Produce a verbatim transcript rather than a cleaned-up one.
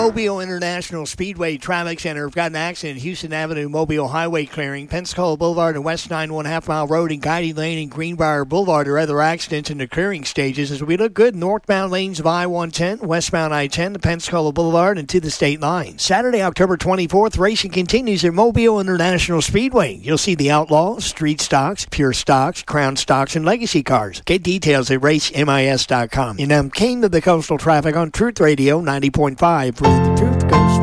Mobile International Speedway Traffic Center. We've got an accident. Houston Avenue, Mobile Highway clearing. Pensacola Boulevard and West nine one half mile road and Guiding Lane and Greenbrier Boulevard are other accidents in the clearing stages. As we look good, northbound lanes of I one ten, westbound I ten to Pensacola Boulevard and to the state line. Saturday, October twenty-fourth, racing continues at Mobile International Speedway. You'll see the Outlaws, Street Stocks, Pure Stocks, Crown Stocks, and Legacy Cars. Get details at race mis dot com. And I'm King of the Coastal Traffic on Truth Radio ninety point five, where the truth goes